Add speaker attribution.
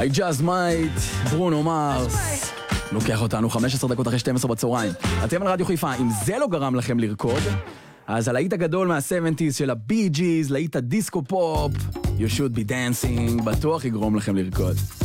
Speaker 1: I just might, ברונו מרס. לוקח אותנו 15 דקות אחרי 12 בצהריים. אתם על רדיו חיפה, אם זה לא גרם לכם לרקוד, אז הלהיט הגדול מה-70s של הבי ג'יז, להיט הדיסקו פופ, You should be dancing, בטוח יגרום לכם לרקוד.